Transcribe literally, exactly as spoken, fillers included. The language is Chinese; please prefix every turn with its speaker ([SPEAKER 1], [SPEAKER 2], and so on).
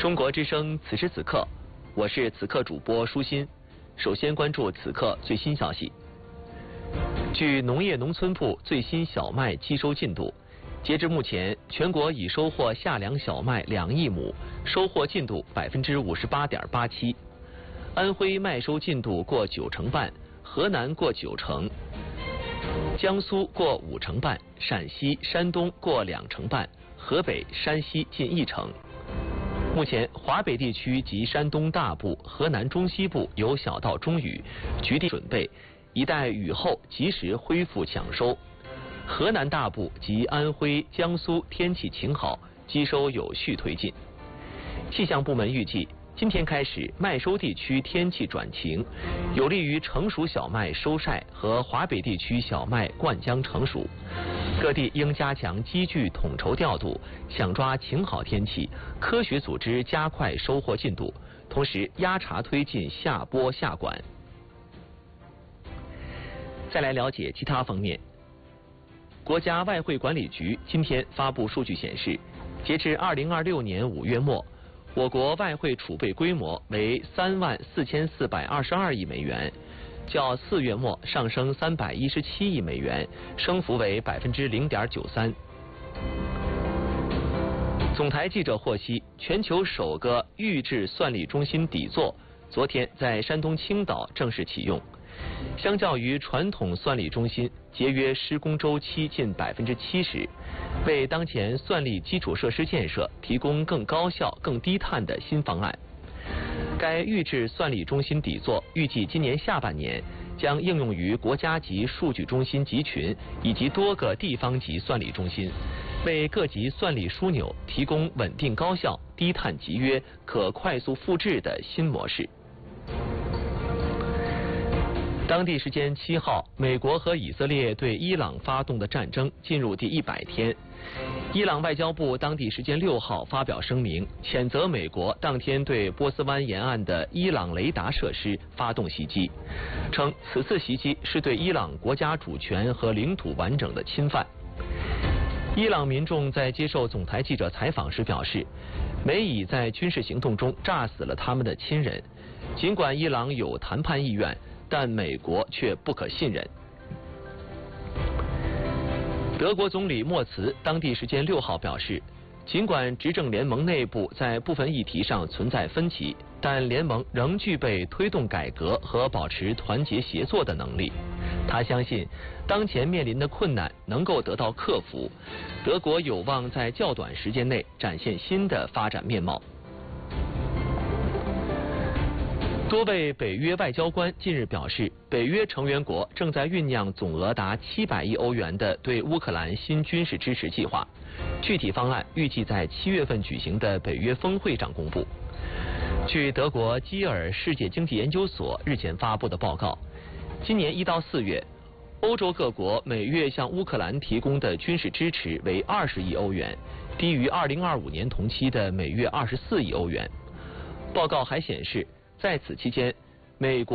[SPEAKER 1] 中国之声此时此刻，我是此刻主播舒心。首先关注此刻最新消息。据农业农村部最新小麦机收进度，截至目前，全国已收获夏粮小麦两亿亩，收获进度百分之五十八点八七。安徽麦收进度过九成半，河南过九成，江苏过五成半，陕西、山东过两成半，河北、山西近一成。目前，华北地区及山东大部、河南中西部有小到中雨，局地准备，一待雨后及时恢复抢收。河南大部及安徽、江苏天气晴好，机收有序推进。气象部门预计，今天开始麦收地区天气转晴，有利于成熟小麦收晒和华北地区小麦灌浆成熟。各地应加强机具统筹调度，抢抓晴好天气，科学组织加快收获进度，同时压茬推进下播下管。再来了解其他方面。国家外汇管理局今天发布数据显示，截至二零二六年五月末，我国外汇储备规模为三万四千四百二十二亿美元，较四月末上升三百一十七亿美元，升幅为百分之零点九三。总台记者获悉，全球首个预制算力中心底座昨天在山东青岛正式启用。相较于传统算力中心，节约施工周期近百分之七十，为当前算力基础设施建设提供更高效、更低碳的新方案。该预制算力中心底座预计今年下半年将应用于国家级数据中心集群以及多个地方级算力中心，为各级算力枢纽提供稳定高效、低碳集约、可快速复制的新模式。当地时间七号，美国和以色列对伊朗发动的战争进入第一百天。伊朗外交部当地时间六号发表声明，谴责美国当天对波斯湾沿岸的伊朗雷达设施发动袭击，称此次袭击是对伊朗国家主权和领土完整的侵犯。伊朗民众在接受总台记者采访时表示，美以在军事行动中炸死了他们的亲人，尽管伊朗有谈判意愿，但美国却不可信任。德国总理默茨当地时间六号表示，尽管执政联盟内部在部分议题上存在分歧，但联盟仍具备推动改革和保持团结协作的能力。他相信，当前面临的困难能够得到克服，德国有望在较短时间内展现新的发展面貌。多位北约外交官近日表示，北约成员国正在酝酿总额达七百亿欧元的对乌克兰新军事支持计划，具体方案预计在七月份举行的北约峰会上公布。据德国基尔世界经济研究所日前发布的报告，今年一到四月，欧洲各国每月向乌克兰提供的军事支持为二十亿欧元，低于二零二五年同期的每月二十四亿欧元。报告还显示，在此期间，美国